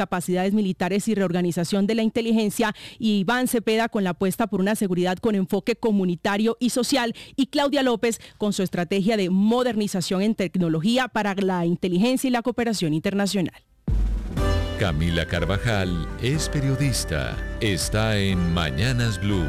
capacidades militares y reorganización de la inteligencia, y Iván Cepeda con la apuesta por una seguridad con enfoque comunitario y social, y Claudia López con su estrategia de modernización en tecnología para la inteligencia y la cooperación internacional. Camila Carvajal es periodista. Está en Mañanas Blue.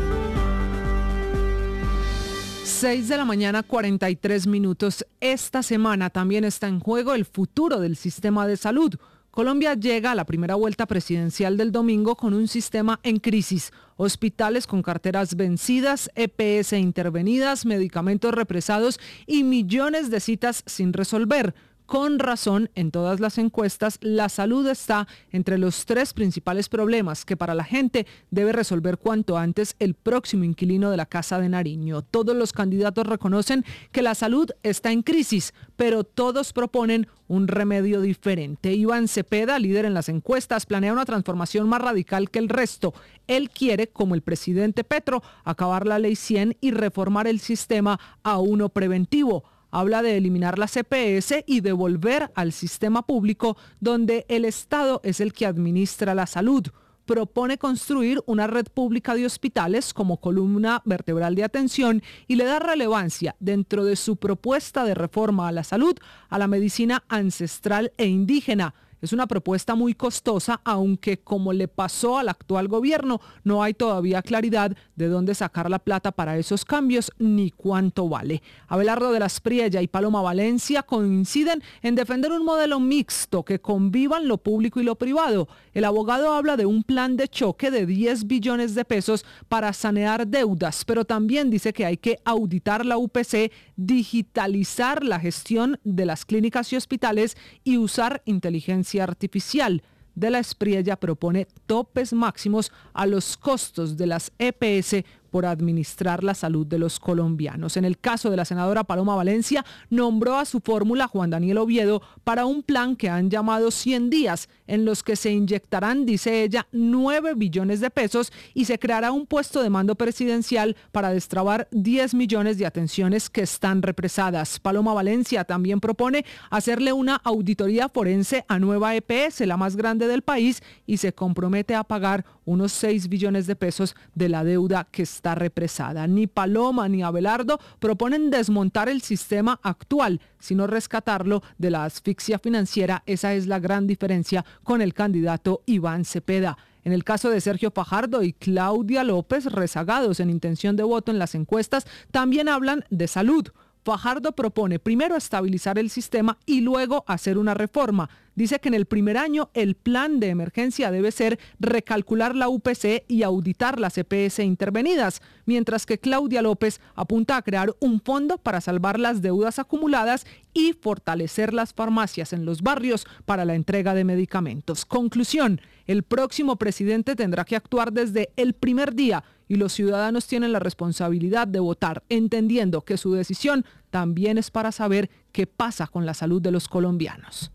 6:43 a.m. Esta semana también está en juego el futuro del sistema de salud. Colombia llega a la primera vuelta presidencial del domingo con un sistema en crisis. Hospitales con carteras vencidas, EPS intervenidas, medicamentos represados y millones de citas sin resolver. Con razón, en todas las encuestas, la salud está entre los 3 principales problemas que para la gente debe resolver cuanto antes el próximo inquilino de la Casa de Nariño. Todos los candidatos reconocen que la salud está en crisis, pero todos proponen un remedio diferente. Iván Cepeda, líder en las encuestas, planea una transformación más radical que el resto. Él quiere, como el presidente Petro, acabar la Ley 100 y reformar el sistema a uno preventivo. Habla de eliminar la EPS y de volver al sistema público donde el Estado es el que administra la salud. Propone construir una red pública de hospitales como columna vertebral de atención y le da relevancia dentro de su propuesta de reforma a la salud a la medicina ancestral e indígena. Es una propuesta muy costosa, aunque como le pasó al actual gobierno, no hay todavía claridad de dónde sacar la plata para esos cambios ni cuánto vale. Abelardo de la Espriella y Paloma Valencia coinciden en defender un modelo mixto que convivan lo público y lo privado. El abogado habla de un plan de choque de 10 billones de pesos para sanear deudas, pero también dice que hay que auditar la UPC, digitalizar la gestión de las clínicas y hospitales y usar inteligencia artificial. De la Espriella propone topes máximos a los costos de las EPS por administrar la salud de los colombianos. En el caso de la senadora Paloma Valencia, nombró a su fórmula Juan Daniel Oviedo para un plan que han llamado 100 días, en los que se inyectarán, dice ella, 9 billones de pesos y se creará un puesto de mando presidencial para destrabar 10 millones de atenciones que están represadas. Paloma Valencia también propone hacerle una auditoría forense a Nueva EPS, la más grande del país, y se compromete a pagar unos 6 billones de pesos de la deuda que está represada. Ni Paloma ni Abelardo proponen desmontar el sistema actual, sino rescatarlo de la asfixia financiera. Esa es la gran diferencia con el candidato Iván Cepeda. En el caso de Sergio Fajardo y Claudia López, rezagados en intención de voto en las encuestas, también hablan de salud. Fajardo propone primero estabilizar el sistema y luego hacer una reforma. Dice que en el primer año el plan de emergencia debe ser recalcular la UPC y auditar las EPS intervenidas, mientras que Claudia López apunta a crear un fondo para salvar las deudas acumuladas y fortalecer las farmacias en los barrios para la entrega de medicamentos. Conclusión, el próximo presidente tendrá que actuar desde el primer día y los ciudadanos tienen la responsabilidad de votar, entendiendo que su decisión también es para saber qué pasa con la salud de los colombianos.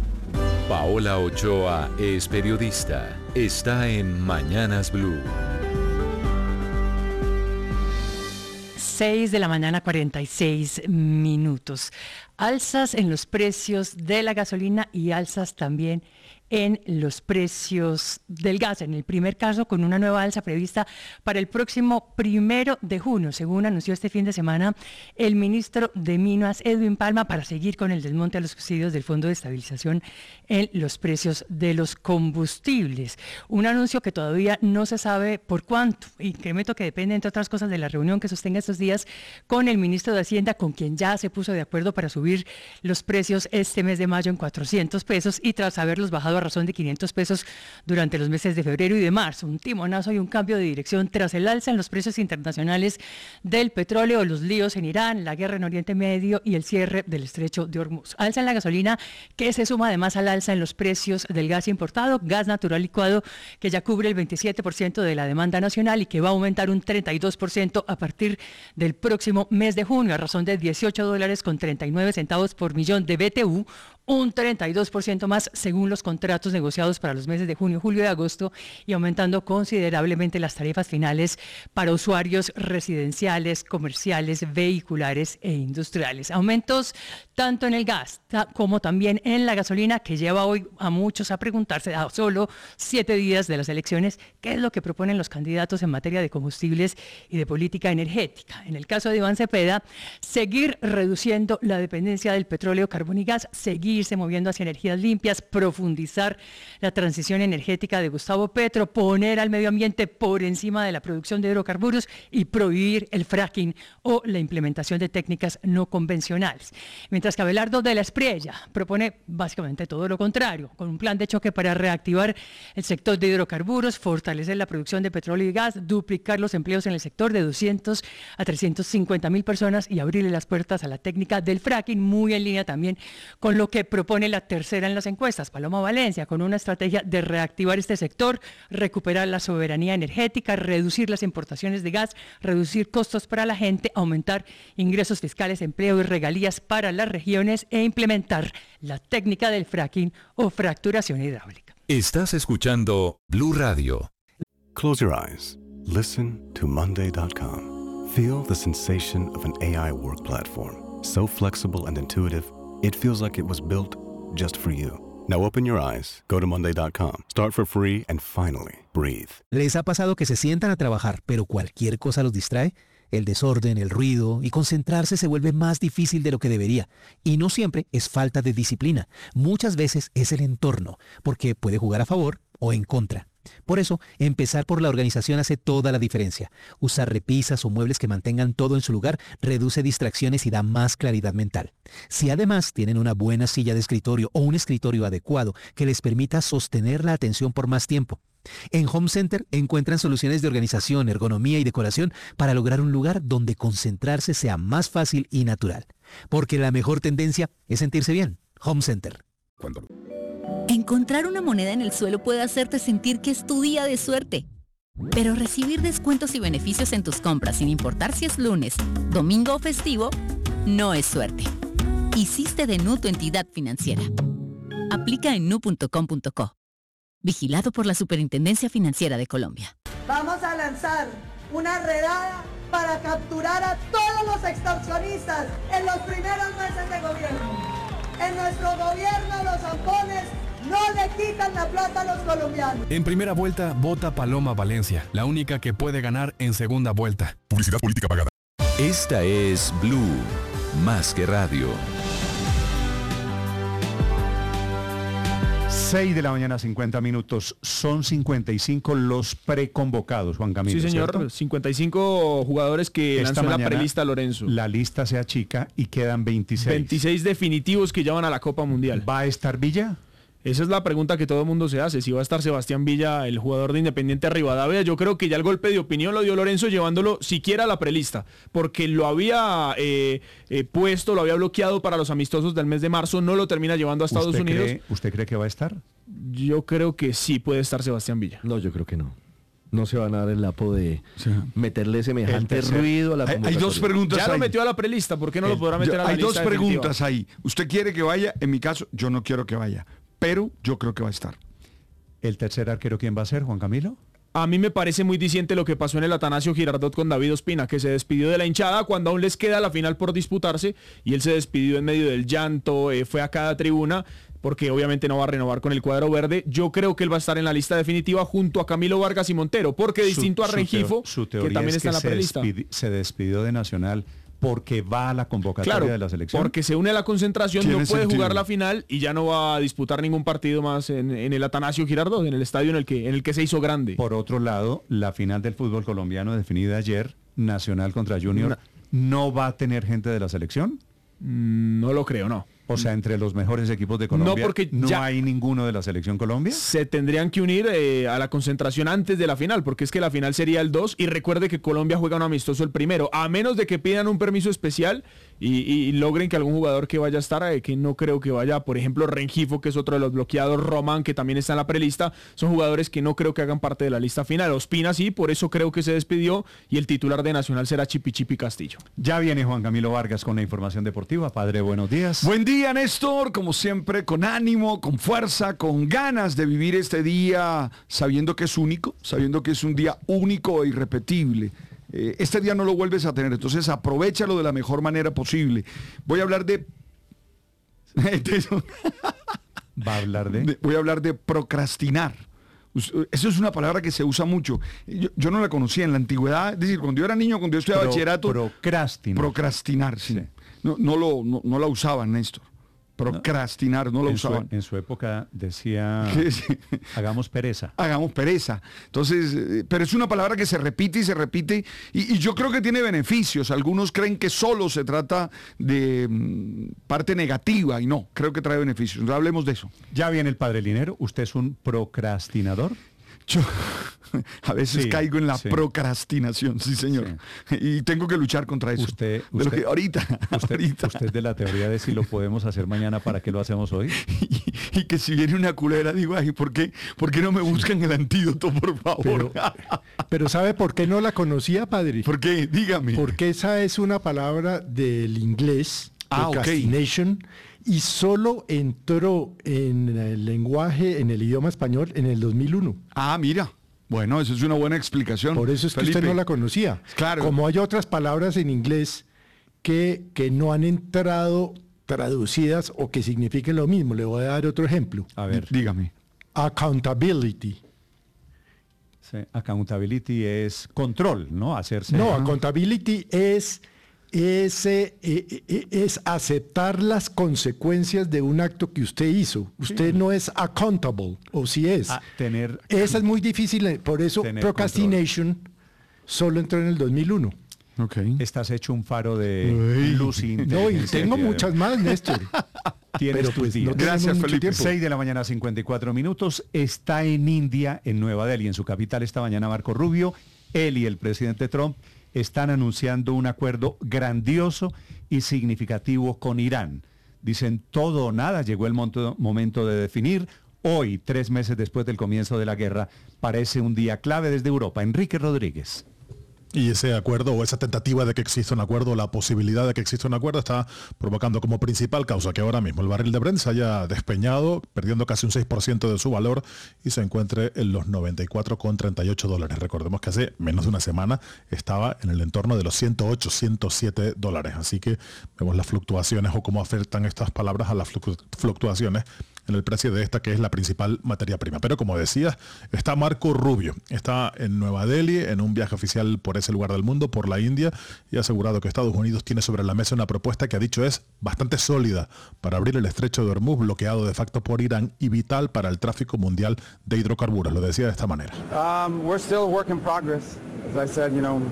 Paola Ochoa es periodista. Está en Mañanas Blue. 6:46 a.m. Alzas en los precios de la gasolina y alzas también en los precios del gas. En el primer caso, con una nueva alza prevista para el próximo 1 de junio, según anunció este fin de semana el ministro de Minas, Edwin Palma, para seguir con el desmonte a los subsidios del Fondo de Estabilización en los precios de los combustibles. Un anuncio que todavía no se sabe por cuánto. Incremento que depende, entre otras cosas, de la reunión que sostenga estos días con el ministro de Hacienda, con quien ya se puso de acuerdo para subir los precios este mes de mayo en 400 pesos y tras haberlos bajado a razón de 500 pesos durante los meses de febrero y de marzo. Un timonazo y un cambio de dirección tras el alza en los precios internacionales del petróleo, los líos en Irán, la guerra en Oriente Medio y el cierre del estrecho de Hormuz. Alza en la gasolina, que se suma además al alza en los precios del gas importado, gas natural licuado, que ya cubre el 27% de la demanda nacional y que va a aumentar un 32% a partir del próximo mes de junio, a razón de $18.39 por millón de BTU, un 32% más según los contratos negociados para los meses de junio, julio y agosto, y aumentando considerablemente las tarifas finales para usuarios residenciales, comerciales, vehiculares e industriales. Aumentos tanto en el gas como también en la gasolina, que lleva hoy a muchos a preguntarse, a solo 7 días de las elecciones, qué es lo que proponen los candidatos en materia de combustibles y de política energética. En el caso de Iván Cepeda, seguir reduciendo la dependencia del petróleo, carbón y gas, seguirse moviendo hacia energías limpias, profundizar la transición energética de Gustavo Petro, poner al medio ambiente por encima de la producción de hidrocarburos y prohibir el fracking o la implementación de técnicas no convencionales. Mientras que Abelardo de la Espriella propone básicamente todo lo contrario, con un plan de choque para reactivar el sector de hidrocarburos, fortalecer la producción de petróleo y gas, duplicar los empleos en el sector de 200 a 350.000 personas y abrirle las puertas a la técnica del fracking, muy en línea también con lo que propone la tercera en las encuestas, Paloma Valencia, con una estrategia de reactivar este sector, recuperar la soberanía energética, reducir las importaciones de gas, reducir costos para la gente, aumentar ingresos fiscales, empleo y regalías para las regiones e implementar la técnica del fracking o fracturación hidráulica. Estás escuchando Blue Radio. Close your eyes. Listen to Monday.com. Feel the sensation of an AI work platform. So flexible and intuitive, it feels like it was built just for you. Now open your eyes, go to Monday.com, start for free, and finally, breathe. ¿Les ha pasado que se sientan a trabajar, pero cualquier cosa los distrae? El desorden, el ruido y concentrarse se vuelve más difícil de lo que debería. Y no siempre es falta de disciplina. Muchas veces es el entorno, porque puede jugar a favor o en contra. Por eso, empezar por la organización hace toda la diferencia. Usar repisas o muebles que mantengan todo en su lugar reduce distracciones y da más claridad mental. Si además tienen una buena silla de escritorio o un escritorio adecuado que les permita sostener la atención por más tiempo. En Home Center encuentran soluciones de organización, ergonomía y decoración para lograr un lugar donde concentrarse sea más fácil y natural. Porque la mejor tendencia es sentirse bien. Home Center. Encontrar una moneda en el suelo puede hacerte sentir que es tu día de suerte. Pero recibir descuentos y beneficios en tus compras, sin importar si es lunes, domingo o festivo, no es suerte. Hiciste de Nu tu entidad financiera. Aplica en nu.com.co. Vigilado por la Superintendencia Financiera de Colombia. Vamos a lanzar una redada para capturar a todos los extorsionistas en los primeros meses de gobierno. En nuestro gobierno los zampones no le quitan la plata a los colombianos. En primera vuelta, vota Paloma Valencia, la única que puede ganar en segunda vuelta. Publicidad política pagada. Esta es Blue, más que radio. 6 de la mañana, 50 minutos. Son 55 los preconvocados, Juan Camilo. Sí, señor. ¿Cierto? 55 jugadores que Esta lanzó la mañana prelista Lorenzo. La lista se achica y quedan 26. 26 definitivos que llevan a la Copa Mundial. ¿Va a estar Villa? Esa es la pregunta que todo el mundo se hace. Si va a estar Sebastián Villa, el jugador de Independiente Rivadavia. Yo creo que ya el golpe de opinión lo dio Lorenzo llevándolo siquiera a la prelista. Porque lo había puesto, lo había bloqueado para los amistosos del mes de marzo. No lo termina llevando a Estados Unidos. ¿Usted cree que va a estar? Yo creo que sí puede estar Sebastián Villa. No, yo creo que no. No se van a dar el lapo de meterle semejante ruido a la Hay dos preguntas ya ahí. lo metió a la prelista, ¿por qué no lo podrá meter a la hay lista? Hay dos preguntas ahí. ¿Usted quiere que vaya? En mi caso, yo no quiero que vaya. Pero yo creo que va a estar. ¿El tercer arquero quién va a ser, Juan Camilo? A mí me parece muy diciente lo que pasó en el Atanasio Girardot con David Ospina, que se despidió de la hinchada cuando aún les queda la final por disputarse y él se despidió en medio del llanto, fue a cada tribuna porque obviamente no va a renovar con el cuadro verde. Yo creo que él va a estar en la lista definitiva junto a Camilo Vargas y Montero, porque distinto a Rengifo, que también está en la prelista. Se despidió de Nacional porque va a la convocatoria de la selección. Porque se une a la concentración, no puede jugar la final y ya no va a disputar ningún partido más en el Atanasio Girardot, en el estadio en el que se hizo grande. Por otro lado, la final del fútbol colombiano definida ayer, Nacional contra Junior, ¿no va a tener gente de la selección? No lo creo, no. O sea, entre los mejores equipos de Colombia, no, porque no hay ninguno de la selección Colombia. Se tendrían que unir a la concentración antes de la final, porque es que la final sería el 2 y recuerde que Colombia juega un amistoso el primero, a menos de que pidan un permiso especial y logren que algún jugador que vaya a estar, que no creo que vaya, por ejemplo Rengifo, que es otro de los bloqueados, Román, que también está en la prelista, son jugadores que no creo que hagan parte de la lista final. Ospina sí, por eso creo que se despidió y el titular de Nacional será Chipi Castillo. Ya viene Juan Camilo Vargas con la información deportiva. Padre, buenos días. Buen día, Néstor, como siempre, con ánimo, con fuerza, con ganas de vivir este día sabiendo que es único, sabiendo que es un día único e irrepetible. Este día no lo vuelves a tener, entonces aprovéchalo de la mejor manera posible. Voy a hablar de Voy a hablar de procrastinar. Eso es una palabra que se usa mucho. Yo no la conocía en la antigüedad. Es decir, cuando yo era niño, cuando yo estudiaba bachillerato... Procrastinar, sí. No la usaban, Néstor. Procrastinar, no lo usaban. En su época decía, hagamos pereza. Hagamos pereza. Entonces, pero es una palabra que se repite y se repite, y yo creo que tiene beneficios. Algunos creen que solo se trata de parte negativa, y no, creo que trae beneficios. Entonces, hablemos de eso. Ya viene el padre Linero. ¿Usted es un procrastinador? Yo a veces caigo en la procrastinación, sí señor. Sí. Y tengo que luchar contra eso. Ahorita. Usted es de la teoría de si lo podemos hacer mañana, ¿para qué lo hacemos hoy? Y que si viene una culebra, digo, ay, ¿por qué no me buscan el antídoto, por favor? Pero ¿sabe por qué no la conocía, padre? ¿Por qué? Dígame. Porque esa es una palabra del inglés, procrastination, y solo entró en el lenguaje, en el idioma español, en el 2001. Ah, mira. Bueno, eso es una buena explicación. Por eso es que Felipe, usted no la conocía. Claro. Como hay otras palabras en inglés que no han entrado traducidas o que signifiquen lo mismo. Le voy a dar otro ejemplo. A ver, dígame. Accountability. Sí, accountability es control, ¿no? No, accountability es aceptar las consecuencias de un acto que usted hizo. Usted no es accountable, o si es. Esa es muy difícil, por eso procrastination solo entró en el 2001. Okay. Estás hecho un faro de luz y no, y tengo muchas más, Néstor. Tienes tus días. No Gracias, Felipe. 6 de la mañana, 54 minutos. Está en India, en Nueva Delhi, en su capital, esta mañana Marco Rubio. Él y el presidente Trump están anunciando un acuerdo grandioso y significativo con Irán. Dicen todo o nada, llegó el momento de definir. Hoy, 3 meses después del comienzo de la guerra, parece un día clave desde Europa. Enrique Rodríguez. Y ese acuerdo o esa tentativa de que exista un acuerdo, la posibilidad de que exista un acuerdo, está provocando como principal causa que ahora mismo el barril de Brent se haya despeñado, perdiendo casi un 6% de su valor y se encuentre en los $94,38. Recordemos que hace menos de una semana estaba en el entorno de los 108, 107 dólares. Así que vemos las fluctuaciones o cómo afectan estas palabras a las fluctuaciones en el precio de esta, que es la principal materia prima. Pero como decías, está Marco Rubio, está en Nueva Delhi en un viaje oficial por ese lugar del mundo, por la India, y ha asegurado que Estados Unidos tiene sobre la mesa una propuesta que ha dicho es bastante sólida para abrir el estrecho de Hormuz, bloqueado de facto por Irán y vital para el tráfico mundial de hidrocarburos. Lo decía de esta manera. We're still a work in progress. As I said,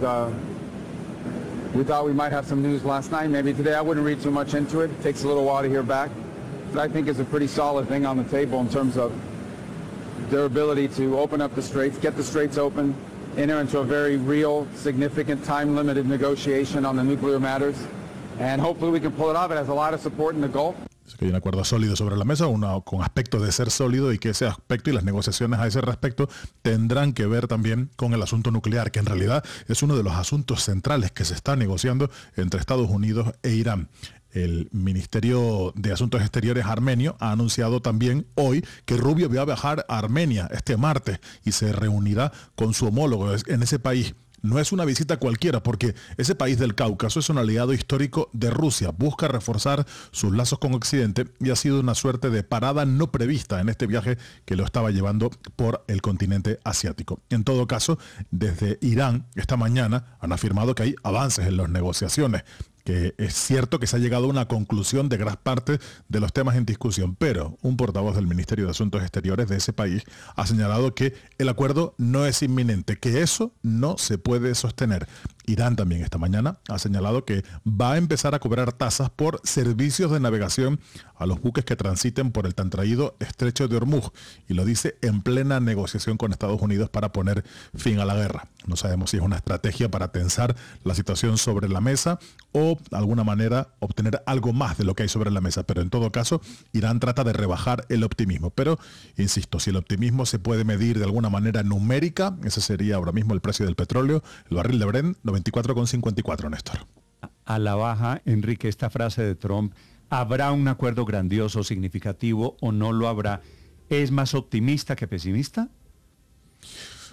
we thought we might have some news last night. Maybe today. I wouldn't read too much into it. It takes a little while to hear back. But I think it's a pretty solid thing on the table in terms of their ability to open up the straits, get the straits open, enter into a very real, significant, time-limited negotiation on the nuclear matters, and hopefully we can pull it off. It has a lot of support in the Gulf. Que hay un acuerdo sólido sobre la mesa, con aspecto de ser sólido, y que ese aspecto y las negociaciones a ese respecto tendrán que ver también con el asunto nuclear, que en realidad es uno de los asuntos centrales que se está negociando entre Estados Unidos e Irán. El Ministerio de Asuntos Exteriores armenio ha anunciado también hoy que Rubio va a viajar a Armenia este martes y se reunirá con su homólogo en ese país. No es una visita cualquiera, porque ese país del Cáucaso es un aliado histórico de Rusia, busca reforzar sus lazos con Occidente y ha sido una suerte de parada no prevista en este viaje que lo estaba llevando por el continente asiático. En todo caso, desde Irán esta mañana han afirmado que hay avances en las negociaciones, que es cierto que se ha llegado a una conclusión de gran parte de los temas en discusión, pero un portavoz del Ministerio de Asuntos Exteriores de ese país ha señalado que el acuerdo no es inminente, que eso no se puede sostener. Irán también esta mañana ha señalado que va a empezar a cobrar tasas por servicios de navegación a los buques que transiten por el tan traído estrecho de Hormuz, y lo dice en plena negociación con Estados Unidos para poner fin a la guerra. No sabemos si es una estrategia para tensar la situación sobre la mesa o de alguna manera obtener algo más de lo que hay sobre la mesa, pero en todo caso Irán trata de rebajar el optimismo. Pero insisto, si el optimismo se puede medir de alguna manera numérica, ese sería ahora mismo el precio del petróleo, el barril de Brent 94,54, Néstor. A la baja, Enrique, esta frase de Trump, ¿habrá un acuerdo grandioso, significativo o no lo habrá? ¿Es más optimista que pesimista?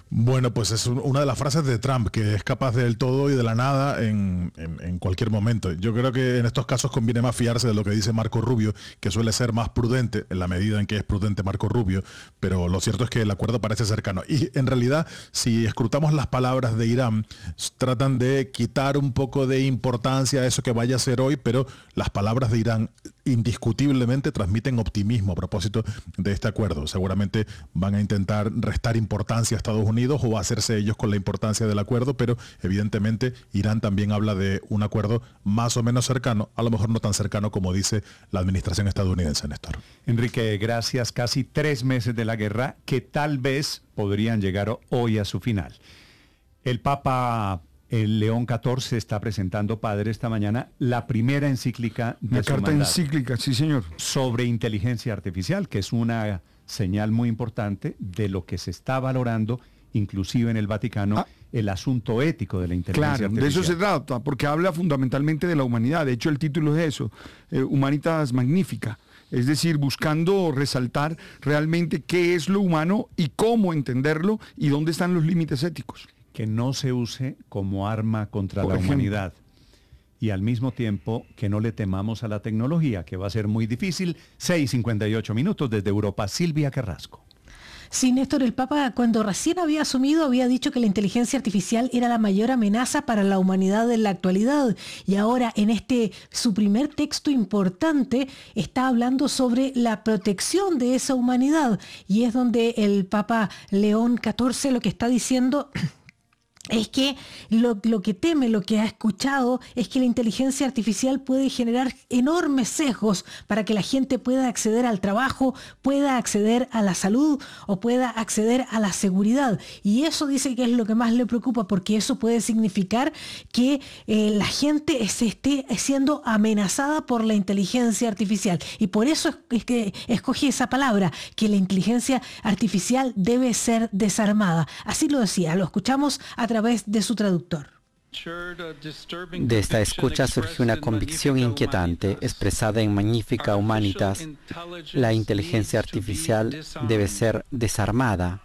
Bueno, pues es una de las frases de Trump, que es capaz del todo y de la nada en cualquier momento. Yo creo que en estos casos conviene más fiarse de lo que dice Marco Rubio, que suele ser más prudente en la medida en que es prudente Marco Rubio, pero lo cierto es que el acuerdo parece cercano. Y en realidad, si escrutamos las palabras de Irán, tratan de quitar un poco de importancia a eso que vaya a ser hoy, pero las palabras de Irán indiscutiblemente transmiten optimismo a propósito de este acuerdo. Seguramente van a intentar restar importancia a Estados Unidos o hacerse ellos con la importancia del acuerdo, pero evidentemente Irán también habla de un acuerdo más o menos cercano, a lo mejor no tan cercano como dice la administración estadounidense, Néstor. Enrique, gracias. Casi 3 meses de la guerra que tal vez podrían llegar hoy a su final. El Papa León XIV está presentando, padre, esta mañana la primera encíclica de su carta mandato, encíclica, sí señor, sobre inteligencia artificial, que es una señal muy importante de lo que se está valorando, inclusive en el Vaticano, el asunto ético de la inteligencia artificial. De eso se trata, porque habla fundamentalmente de la humanidad. De hecho, el título es eso, Humanitas Magnifica. Es decir, buscando resaltar realmente qué es lo humano y cómo entenderlo y dónde están los límites éticos. Que no se use como arma contra la humanidad. Y al mismo tiempo que no le temamos a la tecnología, que va a ser muy difícil. 6:58 minutos desde Europa, Silvia Carrasco. Sí, Néstor, el Papa cuando recién había asumido había dicho que la inteligencia artificial era la mayor amenaza para la humanidad en la actualidad y ahora en su primer texto importante está hablando sobre la protección de esa humanidad y es donde el Papa León XIV lo que está diciendo es que lo que teme, lo que ha escuchado, es que la inteligencia artificial puede generar enormes sesgos para que la gente pueda acceder al trabajo, pueda acceder a la salud o pueda acceder a la seguridad. Y eso dice que es lo que más le preocupa, porque eso puede significar que la gente se esté siendo amenazada por la inteligencia artificial. Y por eso es que escogí esa palabra, que la inteligencia artificial debe ser desarmada. Así lo decía, lo escuchamos a través de su traductor. De esta escucha surgió una convicción inquietante expresada en Magnifica Humanitas. La inteligencia artificial debe ser desarmada.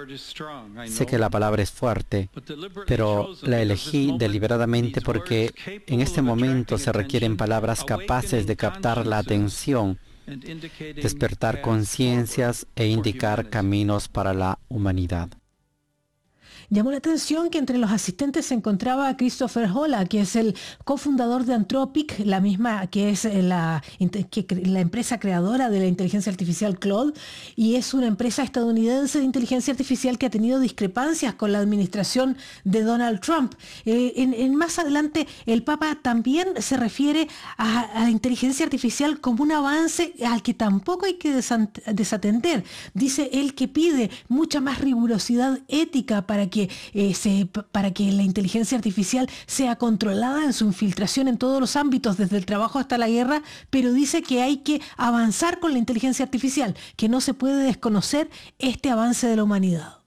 Sé que la palabra es fuerte, pero la elegí deliberadamente porque en este momento se requieren palabras capaces de captar la atención, despertar conciencias e indicar caminos para la humanidad. Llamó la atención que entre los asistentes se encontraba Christopher Holla, que es el cofundador de Anthropic, la misma que es la empresa creadora de la inteligencia artificial Claude, y es una empresa estadounidense de inteligencia artificial que ha tenido discrepancias con la administración de Donald Trump. Más adelante, el Papa también se refiere a la inteligencia artificial como un avance al que tampoco hay que desatender. Dice él que pide mucha más rigurosidad ética para que la inteligencia artificial sea controlada en su infiltración en todos los ámbitos, desde el trabajo hasta la guerra, pero dice que hay que avanzar con la inteligencia artificial, que no se puede desconocer este avance de la humanidad.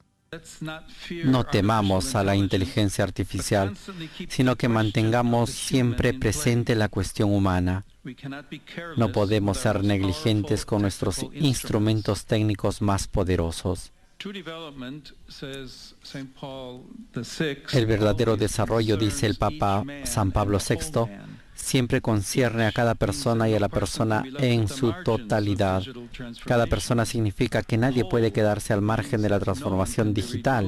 No temamos a la inteligencia artificial, sino que mantengamos siempre presente la cuestión humana. No podemos ser negligentes con nuestros instrumentos técnicos más poderosos. El verdadero desarrollo, dice el Papa San Pablo VI, siempre concierne a cada persona y a la persona en su totalidad. Cada persona significa que nadie puede quedarse al margen de la transformación digital.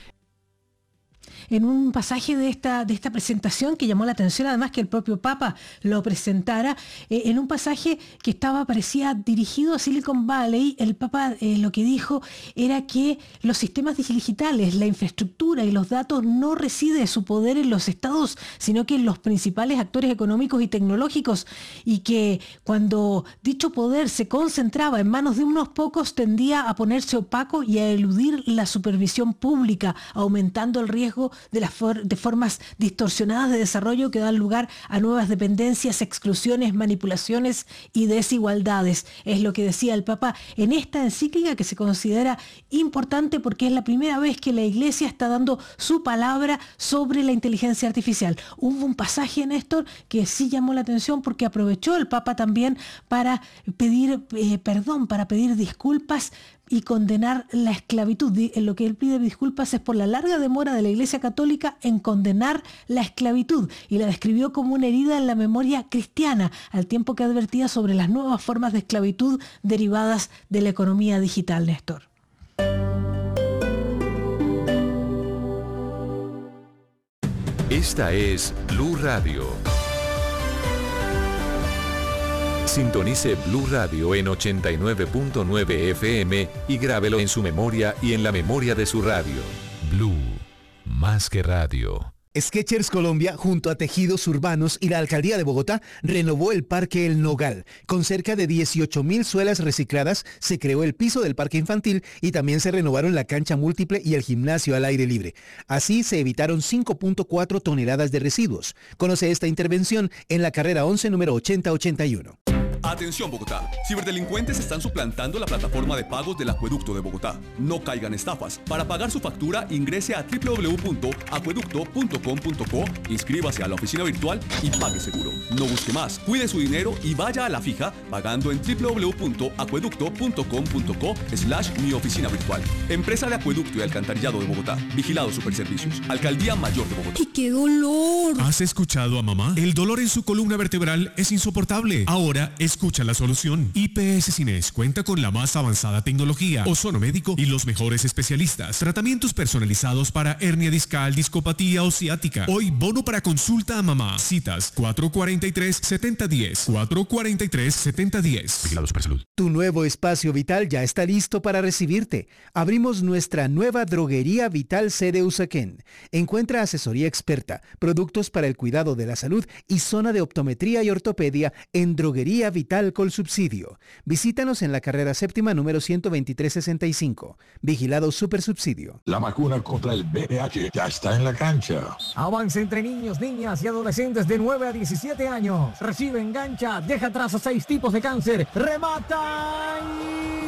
En un pasaje de esta presentación que llamó la atención, además que el propio Papa lo presentara, en un pasaje que parecía dirigido a Silicon Valley, el Papa lo que dijo era que los sistemas digitales, la infraestructura y los datos no reside su poder en los estados, sino que en los principales actores económicos y tecnológicos, y que cuando dicho poder se concentraba en manos de unos pocos tendía a ponerse opaco y a eludir la supervisión pública, aumentando el riesgo de formas distorsionadas de desarrollo que dan lugar a nuevas dependencias, exclusiones, manipulaciones y desigualdades. Es lo que decía el Papa en esta encíclica, que se considera importante porque es la primera vez que la Iglesia está dando su palabra sobre la inteligencia artificial. Hubo un pasaje, Néstor, que sí llamó la atención porque aprovechó el Papa también para pedir perdón, para pedir disculpas y condenar la esclavitud. En lo que él pide disculpas es por la larga demora de la Iglesia Católica en condenar la esclavitud y la describió como una herida en la memoria cristiana, al tiempo que advertía sobre las nuevas formas de esclavitud derivadas de la economía digital, Néstor. Esta es Blue Radio. Sintonice Blue Radio en 89.9 FM y grábelo en su memoria y en la memoria de su radio. Blue, más que radio. Skechers Colombia, junto a Tejidos Urbanos y la Alcaldía de Bogotá, renovó el Parque El Nogal. Con cerca de 18,000 suelas recicladas, se creó el piso del parque infantil y también se renovaron la cancha múltiple y el gimnasio al aire libre. Así se evitaron 5.4 toneladas de residuos. Conoce esta intervención en la carrera 11, número 8081. Atención Bogotá, ciberdelincuentes están suplantando la plataforma de pagos del Acueducto de Bogotá. No caigan estafas. Para pagar su factura ingrese a www.acueducto.com.co, inscríbase a la oficina virtual y pague seguro. No busque más, cuide su dinero y vaya a la fija pagando en www.acueducto.com.co/mi oficina virtual. Empresa de Acueducto y Alcantarillado de Bogotá. Vigilado Superservicios. Alcaldía Mayor de Bogotá. ¡Y qué dolor! ¿Has escuchado a mamá? El dolor en su columna vertebral es insoportable. Ahora escucha la solución. IPS Cines cuenta con la más avanzada tecnología, ozono médico y los mejores especialistas. Tratamientos personalizados para hernia discal, discopatía o ciática. Hoy bono para consulta a mamá. Citas 443-7010. 443-7010. Vigilado Supersalud. Tu nuevo espacio Vital ya está listo para recibirte. Abrimos nuestra nueva droguería Vital sede Usaquén. Encuentra asesoría experta, productos para el cuidado de la salud y zona de optometría y ortopedia en Droguería Vital Colsubsidio. Visítanos en la carrera séptima número 12365. Vigilado Supersubsidio. La vacuna contra el VIH ya está en la cancha. Avance entre niños, niñas y adolescentes de 9 a 17 años. Recibe, engancha, deja atrás a 6 tipos de cáncer. ¡Remata y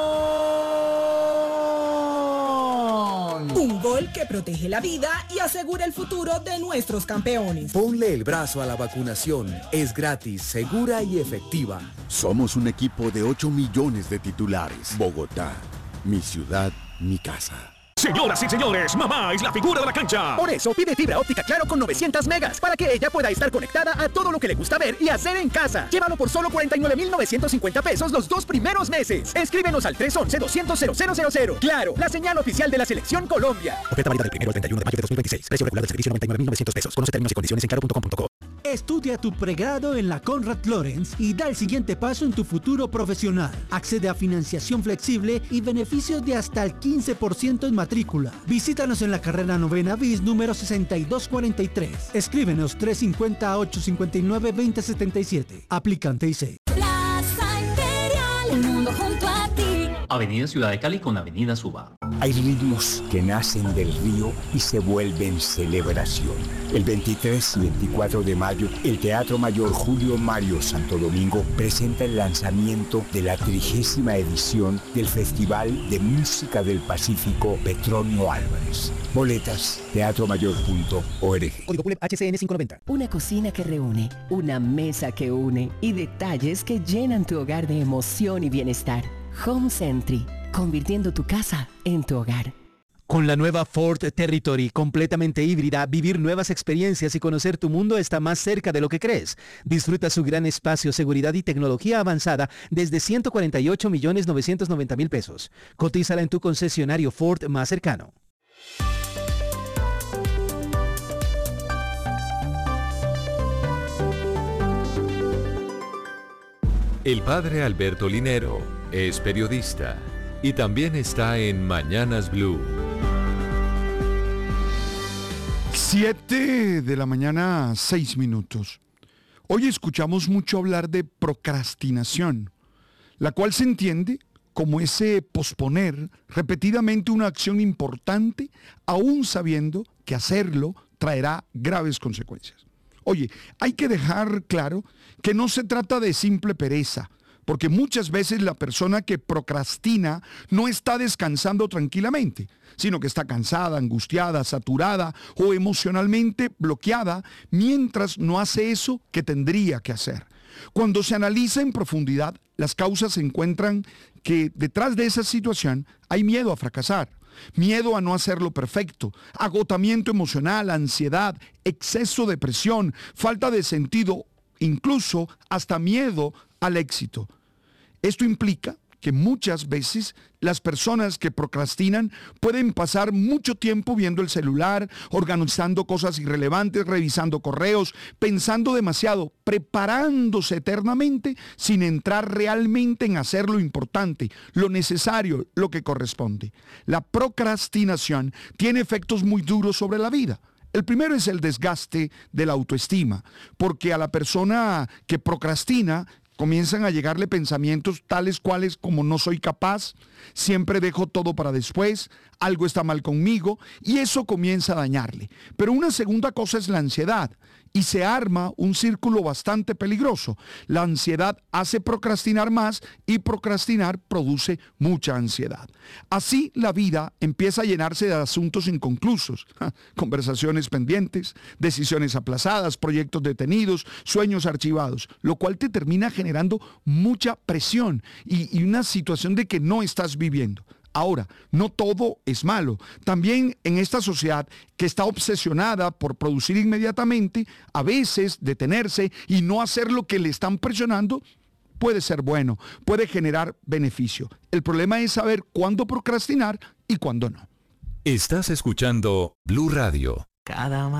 gol! Un gol que protege la vida y asegura el futuro de nuestros campeones. Ponle el brazo a la vacunación. Es gratis, segura y efectiva. Somos un equipo de 8 millones de titulares. Bogotá, mi ciudad, mi casa. Señoras y señores, mamá es la figura de la cancha. Por eso pide fibra óptica Claro con 900 megas para que ella pueda estar conectada a todo lo que le gusta ver y hacer en casa. Llévalo por solo 49,950 pesos los 2 primeros meses. Escríbenos al 311-200-0000. Claro, la señal oficial de la Selección Colombia. Oferta válida del 1 al 31 de mayo de 2026. Precio regular del servicio 99,900 pesos. Conoce términos y condiciones en claro.com.co. Estudia tu pregrado en la Conrad Lawrence y da el siguiente paso en tu futuro profesional. Accede a financiación flexible y beneficios de hasta el 15% en matrícula. Visítanos en la carrera 9 bis número 6243. Escríbenos 350-859-2077. Aplicante IC. Plaza Imperial, el mundo junto a ti. Avenida Ciudad de Cali con Avenida Suba. Hay ritmos que nacen del río y se vuelven celebración. El 23 y 24 de mayo, el Teatro Mayor Julio Mario Santo Domingo presenta el lanzamiento de la 30ª edición del Festival de Música del Pacífico Petronio Álvarez. Boletas, teatromayor.org. Código PULEP HCN 590. Una cocina que reúne, una mesa que une y detalles que llenan tu hogar de emoción y bienestar. Home Sentry, convirtiendo tu casa en tu hogar. Con la nueva Ford Territory completamente híbrida, vivir nuevas experiencias y conocer tu mundo está más cerca de lo que crees. Disfruta su gran espacio, seguridad y tecnología avanzada desde 148,990,000 pesos. Cotízala en tu concesionario Ford más cercano. El padre Alberto Linero es periodista y también está en Mañanas Blue. 7 de la mañana, 6 minutos. Hoy escuchamos mucho hablar de procrastinación, la cual se entiende como ese posponer repetidamente una acción importante, aún sabiendo que hacerlo traerá graves consecuencias. Oye, hay que dejar claro que no se trata de simple pereza, porque muchas veces la persona que procrastina no está descansando tranquilamente, sino que está cansada, angustiada, saturada o emocionalmente bloqueada mientras no hace eso que tendría que hacer. Cuando se analiza en profundidad, las causas se encuentran que detrás de esa situación hay miedo a fracasar, miedo a no hacerlo perfecto, agotamiento emocional, ansiedad, exceso de presión, falta de sentido, incluso hasta miedo al éxito. Esto implica que muchas veces las personas que procrastinan pueden pasar mucho tiempo viendo el celular, organizando cosas irrelevantes, revisando correos, pensando demasiado, preparándose eternamente sin entrar realmente en hacer lo importante, lo necesario, lo que corresponde. La procrastinación tiene efectos muy duros sobre la vida. El primero es el desgaste de la autoestima, porque a la persona que procrastina comienzan a llegarle pensamientos tales cuales como no soy capaz, siempre dejo todo para después, algo está mal conmigo, y eso comienza a dañarle. Pero una segunda cosa es la ansiedad, y se arma un círculo bastante peligroso. La ansiedad hace procrastinar más y procrastinar produce mucha ansiedad. Así la vida empieza a llenarse de asuntos inconclusos, conversaciones pendientes, decisiones aplazadas, proyectos detenidos, sueños archivados, lo cual te termina generando mucha presión y una situación de que no estás viviendo. Ahora, no todo es malo. También en esta sociedad que está obsesionada por producir inmediatamente, a veces detenerse y no hacer lo que le están presionando puede ser bueno, puede generar beneficio. El problema es saber cuándo procrastinar y cuándo no. Estás escuchando Blue Radio.